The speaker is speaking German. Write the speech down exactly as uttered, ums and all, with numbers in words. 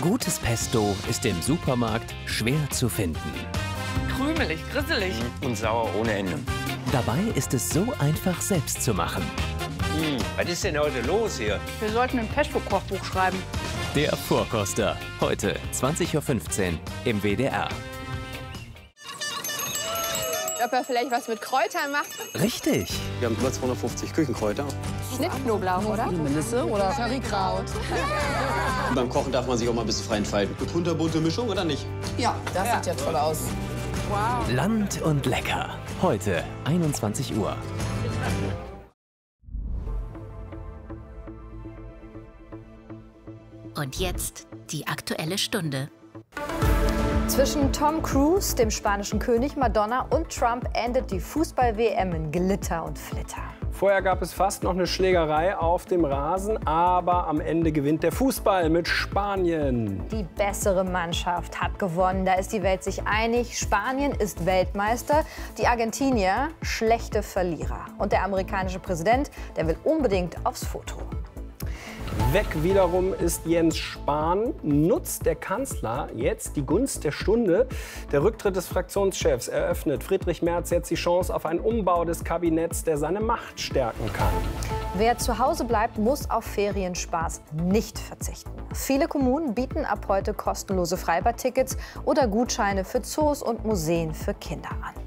Gutes Pesto ist im Supermarkt schwer zu finden. Krümelig, grisselig. Und sauer ohne Ende. Dabei ist es so einfach selbst zu machen. Hm, was ist denn heute los hier? Wir sollten ein Pesto-Kochbuch schreiben. Der Vorkoster. Heute zwanzig Uhr fünfzehn im W D R. Ob er vielleicht was mit Kräutern macht? Richtig. Wir haben über zweihundertfünfzig Küchenkräuter. Schnittknoblauch, oder? Melisse oder Currykraut. Beim Kochen darf man sich auch mal ein bisschen frei entfalten. Eine kunterbunte Mischung oder nicht? Ja, das sieht ja toll aus. Wow. Land und lecker. Heute einundzwanzig Uhr. Und jetzt die Aktuelle Stunde. Zwischen Tom Cruise, dem spanischen König, Madonna und Trump endet die Fußball-W M in Glitter und Flitter. Vorher gab es fast noch eine Schlägerei auf dem Rasen, aber am Ende gewinnt der Fußball mit Spanien. Die bessere Mannschaft hat gewonnen, da ist die Welt sich einig. Spanien ist Weltmeister, die Argentinier schlechte Verlierer. Und der amerikanische Präsident, der will unbedingt aufs Foto. Weg wiederum ist Jens Spahn. Nutzt der Kanzler jetzt die Gunst der Stunde? Der Rücktritt des Fraktionschefs eröffnet Friedrich Merz jetzt die Chance auf einen Umbau des Kabinetts, der seine Macht stärken kann. Wer zu Hause bleibt, muss auf Ferienspaß nicht verzichten. Viele Kommunen bieten ab heute kostenlose Freibadtickets oder Gutscheine für Zoos und Museen für Kinder an.